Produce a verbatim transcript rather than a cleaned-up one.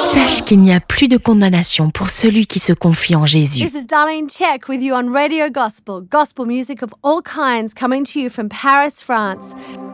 Sache qu'il n'y a plus de condamnation pour celui qui se confie en Jésus. This is Darlene Check with you on Radio Gospel, gospel music of all kinds coming to you from Paris, France.